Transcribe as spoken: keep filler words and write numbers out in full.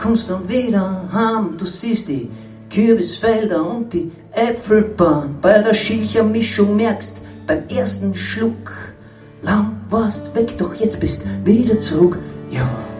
Kommst dann wieder heim, du siehst die Kürbisfelder und die Äpfelbahn. Bei der Schilchermischung merkst beim ersten Schluck, lang warst weg, doch jetzt bist wieder zurück. Ja.